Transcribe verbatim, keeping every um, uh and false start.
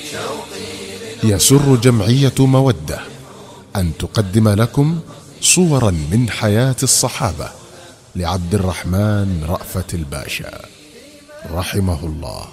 يسر جمعية مودة أن تقدم لكم صورا من حياة الصحابة لعبد الرحمن رأفت الباشا رحمه الله.